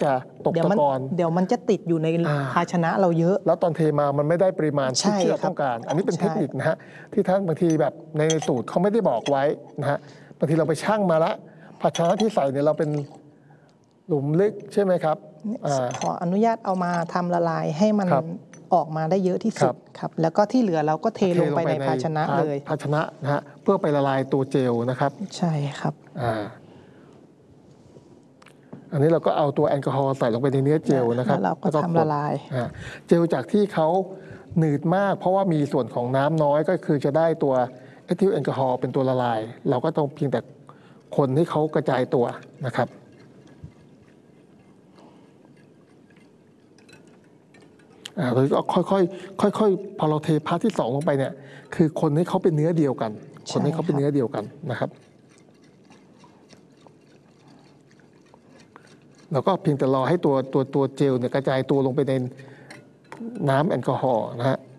จะตกตะกอนเดี๋ยวมันจะติดอยู่ในภาชนะเราเยอะแล้วตอนเทมามันไม่ได้ปริมาณที่เราต้องการอันนี้เป็นเทคนิคนะฮะที่ท่านบางทีแบบในสูตรเขาไม่ได้บอกไว้นะฮะบางทีเราไปชั่งมาแล้วภาชนะที่ใส่เนี่ยเราเป็นหลุมลึกใช่ไหมครับขออนุญาตเอามาทำละลายให้มันออกมาได้เยอะที่สุดครับแล้วก็ที่เหลือเราก็เทลงไปในภาชนะเลยภาชนะนะฮะเพื่อไปละลายตัวเจลนะครับใช่ครับอันนี้เราก็เอาตัวแอลกอฮอล์ใส่ลงไปในเนื้อเจลนะครับแล้วเราก็ทำละลายเจลจากที่เขาหนืดมากเพราะว่ามีส่วนของน้ำน้อยก็คือจะได้ตัวเอทิลแอลกอฮอล์เป็นตัวละลายเราก็ต้องเพียงแต่คนให้เขากระจายตัวนะครับเราก็ค่อยพอเราเทพาร์ทที่2ลงไปเนี่ยคือคนให้เขาเป็นเนื้อเดียวกันคนให้เขาเป็นเนื้อเดียวกันนะครับแล้วก็เพียงแต่รอให้ตัวเจลเนี่ยกระจายตัวลงไปในน้ำแอลกอฮอล์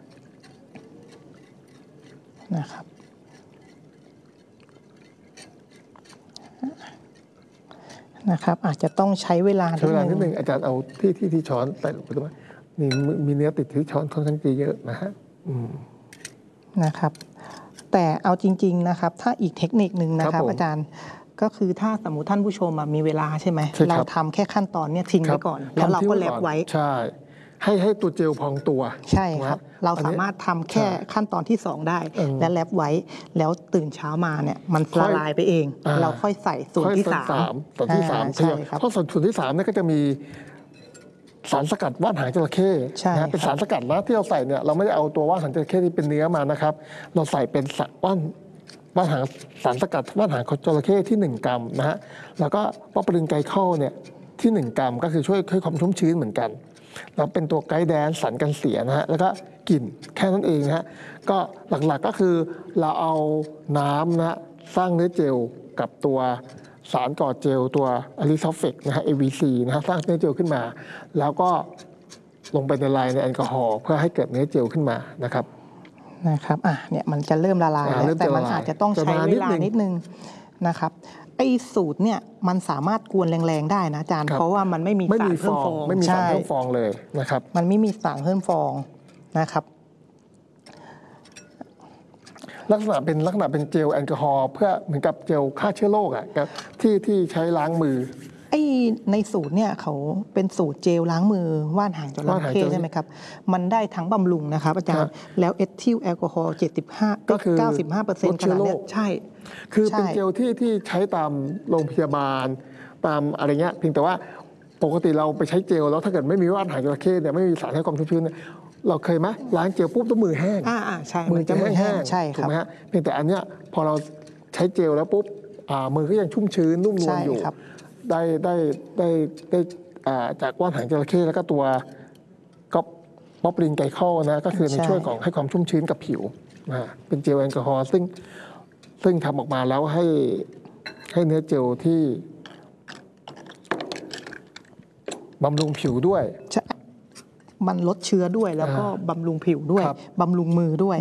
นะครับอาจจะต้องใช้เวลานิดนึงอาจารย์เอาที่ช้อนใส่ลงไปด้วยนี่มีเนื้อติดที่ช้อนค่อนข้างเยอะนะฮะนะครับแต่เอาจริงๆนะครับถ้าอีกเทคนิคนึงนะครับอาจารย์ก็คือถ้าสมมติท่านผู้ชมมีเวลาใช่ไหมเราทำแค่ขั้นตอนนี้ทิ้งไว้ก่อนแล้วเราก็แลบไว้ใช่ให้ตัวเจลพองตัวใช่ครับเราสามารถทำแค่ขั้นตอนที่2ได้และแลบไว้แล้วตื่นเช้ามาเนี่ยมันละลายไปเองเราค่อยใส่ส่วนที่3 ส่วนที่3ใช่เพราะส่วนที่3เนี่ยก็จะมีสารสกัดว่านหางจระเข้นะเป็นสารสกัดนะที่เราใส่เนี่ยเราไม่ได้เอาตัวว่านหางจระเข้ที่เป็นเนื้อมานะครับเราใส่เป็นว่านหางสารสกัดว่านหางจระเข้ที่1 กรัมนะฮะแล้วก็ป๊อปปรินไกลคอลเนี่ยที่1 กรัมก็คือช่วยความชุ่มชื้นเหมือนกันแล้วเป็นตัวไกด์แดนสารกันเสียนะฮะแล้วก็กลิ่นแค่นั้นเองนะฮะก็หลักๆก็คือเราเอาน้ำนะสร้างเนื้อเจลกับตัวสารก่อเจลตัวอะลิซอฟเฟกนะฮะ AVC นะฮะสร้างเนื้อเจลขึ้นมาแล้วก็ลงไปในแอลกอฮอล์เพื่อให้เกิดเนื้อเจลขึ้นมานะครับเนี่ยมันจะเริ่มละลายแล้วแต่มันอาจจะต้องใช้เวลานิดนึงนะครับไอ้สูตรเนี่ยมันสามารถกวนแรงๆได้นะอาจารย์เพราะว่ามันไม่มีสารเพิ่มฟองไม่มีสารเพิ่มฟองเลยนะครับมันไม่มีสารเพิ่มฟองนะครับลักษณะเป็นเจลแอลกอฮอล์เพื่อเหมือนกับเจลฆ่าเชื้อโรคที่ใช้ล้างมือในสูตรเนี่ยเขาเป็นสูตรเจลล้างมือว่านหางจระเข้ใช่ไหมครับมันได้ทั้งบำรุงนะครับอาจารย์แล้วเอทิลแอลกอฮอล์75ก็คือ 95% ขนาดนี้ใช่คือเป็นเจลที่ใช้ตามโรงพยาบาลตามอะไรเงี้ยเพียงแต่ว่าปกติเราไปใช้เจลแล้วถ้าเกิดไม่มีว่านหางจระเข้เนี่ยไม่มีสารให้ความชุ่มชื้นเนี่ยเราเคยไหมล้างเจลปุ๊บต้องมือแห้งใช่มือจะแห้งใช่ครับถูกไหมฮะเพียงแต่อันเนี้ยพอเราใช้เจลแล้วปุ๊บมือก็ยังชุ่มชื้นนุ่มนวลอยู่ได้จากว่านหางจระเข้แล้วก็ตัวก็ป๊อปปรินไกลคอลนะก็คือในช่วยของให้ความชุ่มชื้นกับผิวเป็นเจลแอลกอฮอล์ซึ่งทำออกมาแล้วให้เนื้อเจลที่บำรุงผิวด้วยมันลดเชื้อด้วยแล้วก็บำรุงผิวด้วยบำรุงมือด้วย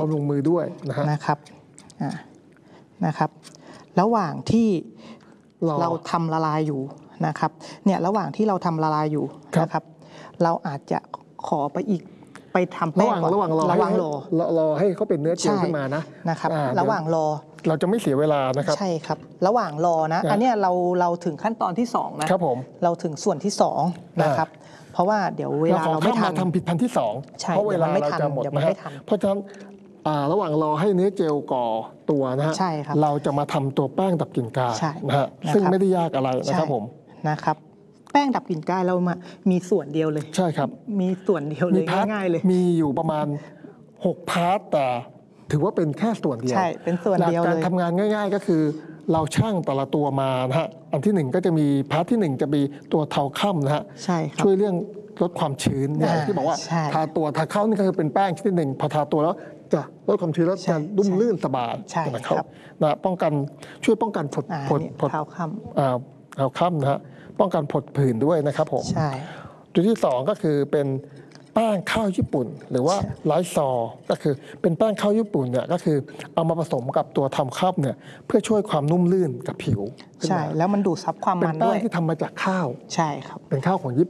นะครับระหว่างที่เราทำละลายอยู่นะครับเนี่ยระหว่างที่เราทำละลายอยู่นะครับเราอาจจะขอไปทำแป้งก่อนระหว่างรอให้เขาเป็นเนื้อเจลขึ้นมานะครับระหว่างรอเราจะไม่เสียเวลานะครับใช่ครับระหว่างรอนะอันนี้เราถึงขั้นตอนที่2นะครับผมเราถึงส่วนที่2นะครับเพราะว่าเดี๋ยวเวลาเราไม่ทันทำผิดพันที่2เพราะเวลาเราจะหมดนะเพราะฉะนั้นระหว่างรอให้เนื้อเจลก่อตัวนะฮะเราจะมาทำตัวแป้งดับกลิ่นกายนะฮะซึ่งไม่ได้ยากอะไรนะครับผมนะครับแป้งดับกลิ่นกายเรามีส่วนเดียวเลยใช่ครับมีส่วนเดียวเลยง่ายๆเลยมีอยู่ประมาณ6 พาร์ทแต่ถือว่าเป็นแค่ส่วนเดียวใช่เป็นส่วนเดียวเลยการทำงานง่ายๆก็คือเราช่างแต่ละตัวมานะฮะอันที่1ก็จะมีพาร์ทที่1จะมีตัวเทาค่ำนะฮะช่วยเรื่องลดความชื้นเนี่ยที่บอกว่าทาเข้านี่ก็คือเป็นแป้งชนิดหนึ่งพอทาตัวแล้วจะลดความชื้นแล้วจะนุ่มลื่นสบายนะครับนะช่วยป้องกันผดเทาค่ำนะฮะป้องกันผดผื่นด้วยนะครับผมตัวที่2ก็คือเป็นแป้งข้าวญี่ปุ่นหรือว่าไลซอลก็คือเป็นแป้งข้าวญี่ปุ่นเนี่ยก็คือเอามาผสมกับตัวทำข้าวเนี่ยเพื่อช่วยความนุ่มลื่นกับผิวใช่แล้วมันดูดซับความมันด้วยเป็นแป้งที่ทำมาจากข้าวใช่ครับเป็นข้าวของญี่ปุ่น